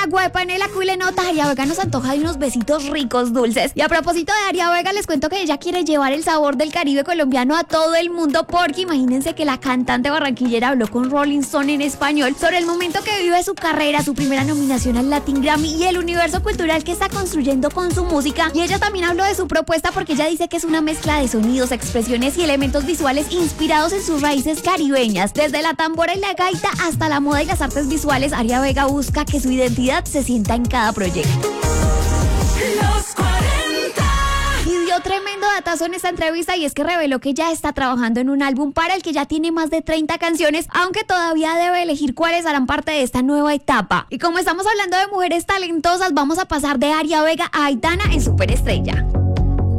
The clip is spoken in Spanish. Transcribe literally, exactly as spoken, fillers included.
la guapa en el acuile nota, Aria Vega nos antoja de unos besitos ricos, dulces. Y a propósito de Aria Vega, les cuento que ella quiere llevar el sabor del Caribe colombiano a todo el mundo, porque imagínense que la cantante barranquillera habló con Rolling Stone en español sobre el momento que vive su carrera, su primera nominación al Latin Grammy y el universo cultural que está construyendo con su música. Y ella también habló de su propuesta porque ella dice que es una mezcla de sonidos, expresiones y elementos visuales inspirados en sus raíces caribeñas. Desde la tambora y la gaita hasta la moda y las artes visuales, Aria Vega busca que su identidad se sienta en cada proyecto. Los cuarenta. Y dio tremendo datazo en esta entrevista, y es que reveló que ya está trabajando en un álbum para el que ya tiene más de treinta canciones, aunque todavía debe elegir cuáles harán parte de esta nueva etapa. Y como estamos hablando de mujeres talentosas, vamos a pasar de Aria Vega a Aitana en Superestrella.